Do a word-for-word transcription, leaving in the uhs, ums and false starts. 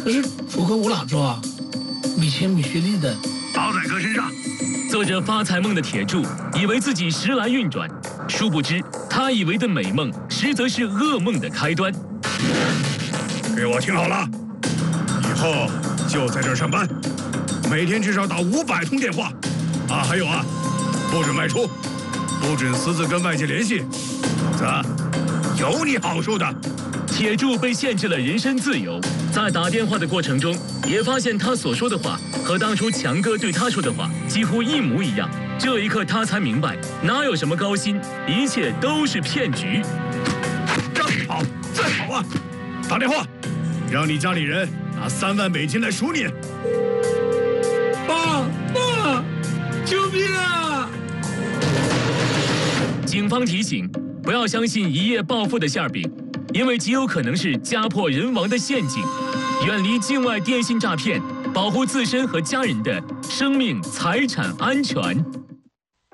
可是出口我哪知道啊？没钱没学历的。 包在哥身上。 做着发财梦的铁柱以为自己时来运转，殊不知他以为的美梦，实则是噩梦的开端。 给我听好了，以后就在这儿上班，每天至少打五百通电话。啊，还有啊，不准外出，不准私自跟外界联系。咋？有你好处的。 铁柱被限制了人身自由，在打电话的过程中，也发现他所说的话和当初强哥对他说的话几乎一模一样。这一刻，他才明白，哪有什么高薪，一切都是骗局。 让你跑，再跑啊！打电话，让你家里人拿三万美金来赎你。 爸爸，救命啊！ 警方提醒，不要相信一夜暴富的馅饼，因为极有可能是家破人亡的陷阱。远离境外电信诈骗，保护自身和家人的生命财产安全。